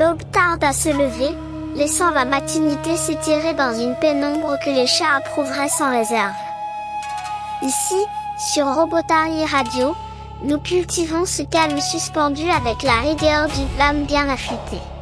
L'aube tarde à se lever, laissant la matinité s'étirer dans une pénombre que les chats approuveraient sans réserve. Ici, sur Robotari Radio, nous cultivons ce calme suspendu avec la rigueur d'une flamme bien affûtée.